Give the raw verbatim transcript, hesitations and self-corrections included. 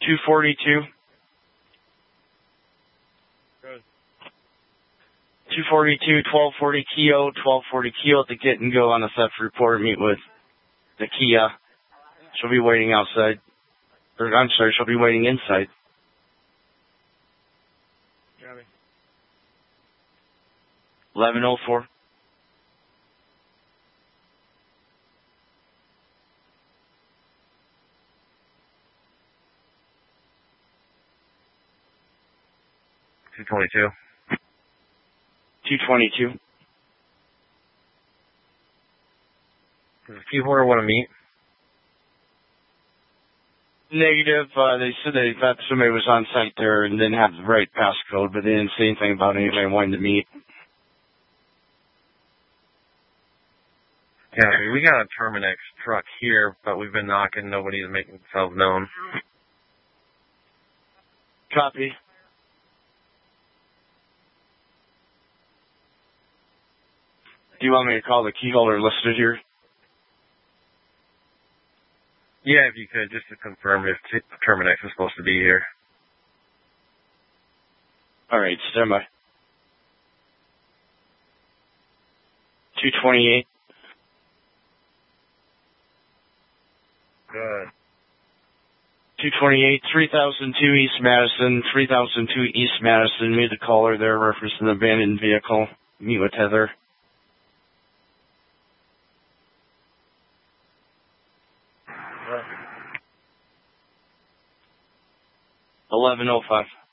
two forty-two. Good. two forty-two, twelve forty Keo, twelve forty Keo at the get and go on the theft report. Meet with the Kia. She'll be waiting outside. Or, I'm sorry, she'll be waiting inside. Got me. eleven oh four. two twenty-two. two twenty-two. Does the key holder want to meet? Negative. Uh, they said they thought somebody was on site there and didn't have the right passcode, but they didn't say anything about anybody wanting to meet. Yeah, I mean, we got a Terminex truck here, but we've been knocking. Nobody's making themselves known. Copy. Do you want me to call the key holder listed here? Yeah, if you could, just to confirm if T- Terminex is supposed to be here. All right, stand by. two twenty-eight. Good. two twenty-eight, three thousand two East Madison, three thousand two East Madison. Meet the caller there, referencing an abandoned vehicle. Meet with Heather. eleven oh five.